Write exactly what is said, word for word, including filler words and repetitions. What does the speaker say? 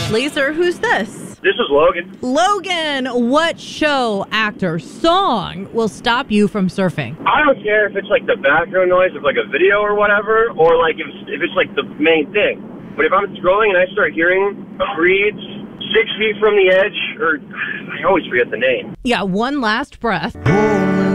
Laser, who's this? This is Logan. Logan, what show, actor, song will stop you from surfing? I don't care if it's like the background noise of like a video or whatever, or like if, if it's like the main thing. But if I'm scrolling and I start hearing Creed's Six Feet from the Edge, or I always forget the name. Yeah, one last breath.